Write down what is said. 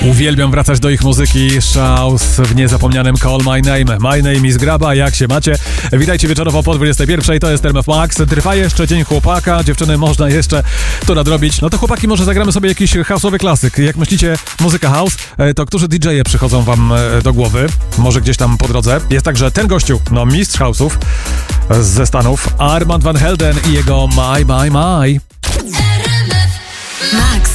Uwielbiam wracać do ich muzyki. Shouse w niezapomnianym Call My Name. My name is Graba, jak się macie? Witajcie wieczorowo po 21. To jest RMF Max. Trwa jeszcze Dzień Chłopaka. Dziewczyny, można jeszcze to nadrobić. No to chłopaki, może zagramy sobie jakiś house'owy klasyk. Jak myślicie, muzyka house, to którzy DJ-e przychodzą wam do głowy? Może gdzieś tam po drodze. Jest także ten gościu, no mistrz house'ów ze Stanów, Armand Van Helden i jego My. Max.